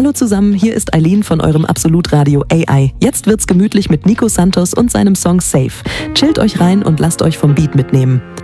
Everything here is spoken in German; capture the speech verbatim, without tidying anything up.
Hallo zusammen, hier ist Eileen von eurem Absolutradio A I. Jetzt wird's gemütlich mit Nico Santos und seinem Song Safe. Chillt euch rein und lasst euch vom Beat mitnehmen.